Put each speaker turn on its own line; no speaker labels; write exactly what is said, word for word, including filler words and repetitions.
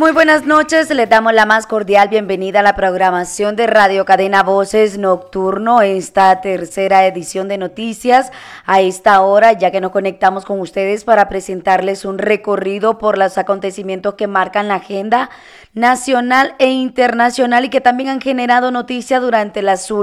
Muy buenas noches, les damos la más cordial bienvenida a la programación de Radio Cadena Voces Nocturno, esta tercera edición de noticias a esta hora, ya que nos conectamos con ustedes para presentarles un recorrido por los acontecimientos que marcan la agenda nacional e internacional y que también han generado noticia durante las últimas